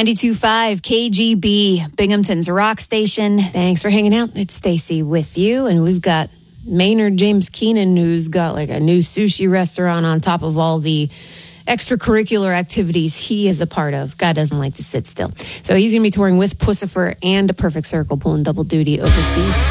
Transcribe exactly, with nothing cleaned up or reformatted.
ninety-two point five K G B, Binghamton's rock station. Thanks for hanging out. It's Stacy with you, and we've got Maynard James Keenan, who's got like a new sushi restaurant on top of all the extracurricular activities he is a part of. God doesn't like to sit still. So he's going to be touring with Puscifer and A Perfect Circle, pulling double duty overseas.